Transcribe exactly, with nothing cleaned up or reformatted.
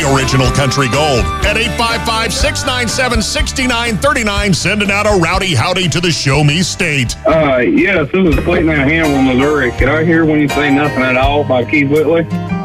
original Country Gold. At eight five five, six nine seven, six nine three nine, sending out a rowdy howdy to the Show Me State. Uh, yes, this is Clayton out of Hannibal, Missouri. Could I hear When You Say Nothing at All by Keith Whitley?